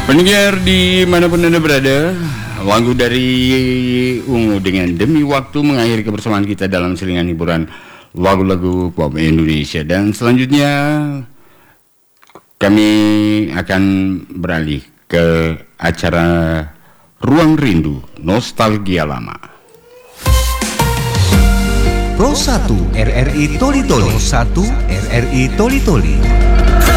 Pendengar dimanapun Anda berada, lagu dari Ungu dengan Demi Waktu mengakhiri kebersamaan kita dalam selingan hiburan lagu-lagu pop Indonesia. Dan selanjutnya kami akan beralih ke acara Ruang Rindu Nostalgia Lama. Pro 1 RRI Toli Toli. Pro 1 RRI Toli Toli.